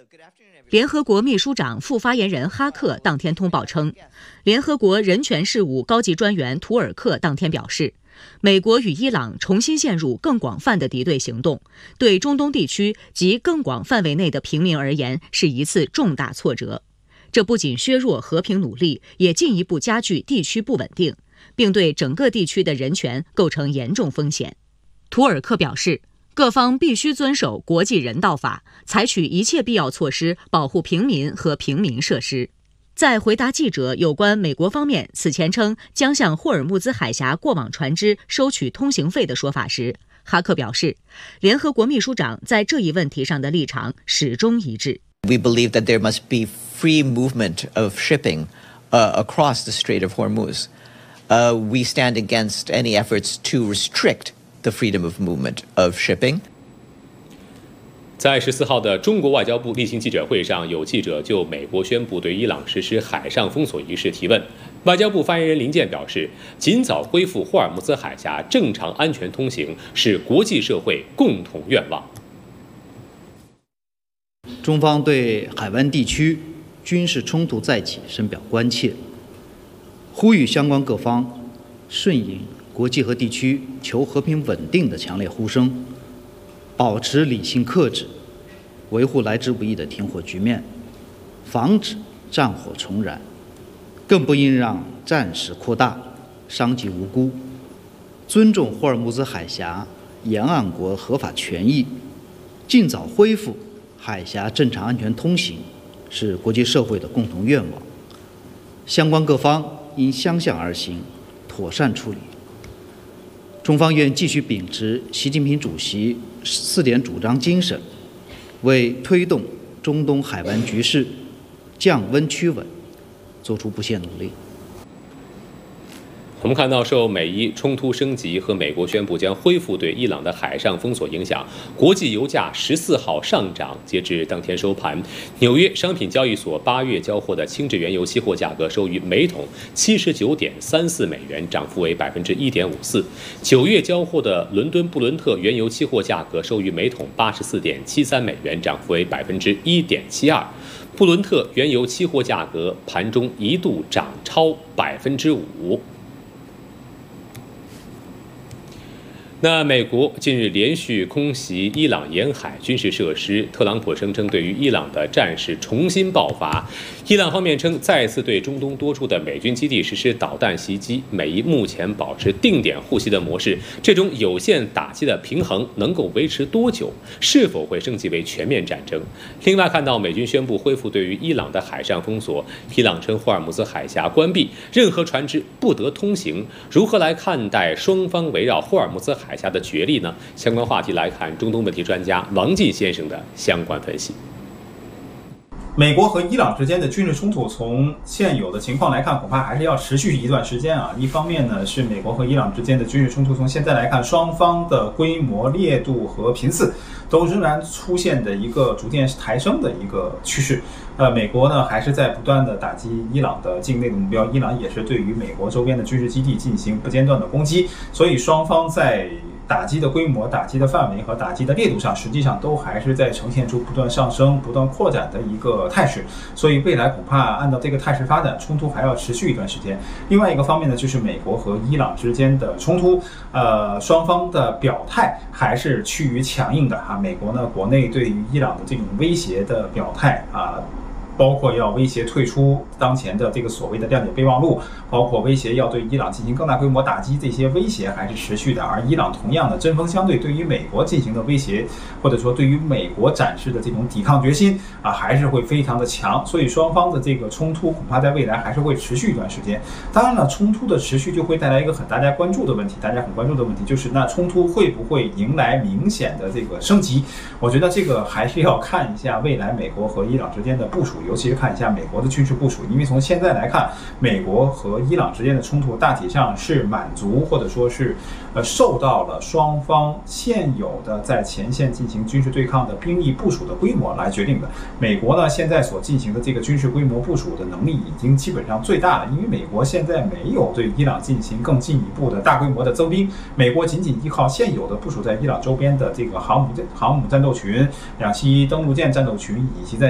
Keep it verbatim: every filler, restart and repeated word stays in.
联合国秘书长副发言人哈克当天通报称，联合国人权事务高级专员图尔克当天表示，美国与伊朗重新陷入更广泛的敌对行动，对中东地区及更广范围内的平民而言是一次重大挫折。这不仅削弱和平努力，也进一步加剧地区不稳定，并对整个地区的人权构成严重风险。图尔克表示，各方必须遵守国际人道法，采取一切必要措施保护平民和平民设施。在回答记者有关美国方面此前称将向霍尔木兹海峡过往船只收取通行费的说法时，哈克表示，联合国秘书长在这一问题上的立场始终一致。 We believe that there must be free movement of shipping uh, across the Strait of Hormuz. Uh, we stand against any efforts to restrict the freedom of movement of shipping. 在十四号的中国外交部例行记者会上，有记者就美国宣布对伊朗实施海上封锁一事提问。外交部发言人林健表示，尽早恢复霍尔木兹海峡正常安全通行是国际社会共同愿望。 中方对海湾地区军事冲突再起深表关切，呼吁相关各方顺应国际和地区求和平稳定的强烈呼声，保持理性克制，维护来之不易的停火局面，防止战火重燃，更不应让战事扩大，伤及无辜。尊重霍尔木兹海峡沿岸国合法权益，尽早恢复海峡正常安全通行，是国际社会的共同愿望。相关各方应相向而行，妥善处理。中方愿继续秉持习近平主席四点主张精神，为推动中东海湾局势降温趋稳做出不懈努力。 我们看到，受美伊冲突升级和美国宣布将恢复对伊朗的海上封锁影响，国际油价十四号上涨。截至当天收盘，纽约商品交易所八月交货的轻质原油期货价格收于每桶七十九点三四美元，涨幅为百分之一点五四。九月交货的伦敦布伦特原油期货价格收于每桶八十四点七三美元，涨幅为百分之一点七二。布伦特原油期货价格盘中一度涨超百分之五。那美国近日连续空袭伊朗沿海军事设施，特朗普声称对于伊朗的战事重新爆发。伊朗方面称再次对中东多处的美军基地实施导弹袭击，美伊目前保持定点护袭的模式，这种有限打击的平衡能够维持多久？是否会升级为全面战争？另外看到美军宣布恢复对于伊朗的海上封锁，伊朗称霍尔木兹海峡关闭，任何船只不得通行。如何来看待双方围绕霍尔木兹海峡的角力呢？相关话题来看中东问题专家王进先生的相关分析。 美国和伊朗之间的军事冲突，从现有的情况来看，恐怕还是要持续一段时间啊。一方面呢，是美国和伊朗之间的军事冲突，从现在来看，双方的规模、烈度和频次都仍然出现的一个逐渐抬升的一个趋势。呃，美国呢还是在不断的打击伊朗的境内的目标，伊朗也是对于美国周边的军事基地进行不间断的攻击，所以双方在打击的规模、打击的范围和打击的烈度上，实际上都还是在呈现出不断上升、不断扩展的一个态势。所以未来恐怕按照这个态势发展，冲突还要持续一段时间。另外一个方面呢，就是美国和伊朗之间的冲突，呃，双方的表态还是趋于强硬的哈。美国呢，国内对于伊朗的这种威胁的表态啊。包括要威胁退出当前的这个所谓的谅解备忘录，包括威胁要对伊朗进行更大规模打击，这些威胁还是持续的。而伊朗同样的针锋相对，对于美国进行的威胁，或者说对于美国展示的这种抵抗决心啊，还是会非常的强。所以双方的这个冲突恐怕在未来还是会持续一段时间。当然了，冲突的持续就会带来一个很大家关注的问题，大家很关注的问题就是那冲突会不会迎来明显的这个升级？我觉得这个还是要看一下未来美国和伊朗之间的部署。尤其是看一下美国的军事部署，因为从现在来看，美国和伊朗之间的冲突大体上是满足或者说是呃受到了双方现有的在前线进行军事对抗的兵力部署的规模来决定的。美国呢现在所进行的这个军事规模部署的能力已经基本上最大了，因为美国现在没有对伊朗进行更进一步的大规模的增兵，美国仅仅依靠现有的部署在伊朗周边的这个航母航母战斗群、两栖登陆舰战斗群以及在